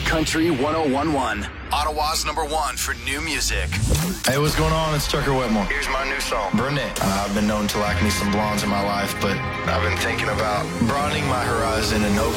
Country 101.1. Ottawa's #1 for new music. Hey, what's going on? It's Tucker Wetmore. Here's my new song, Brunette. I've been known to like me some blondes in my life, but I've been thinking about broadening my horizon and opening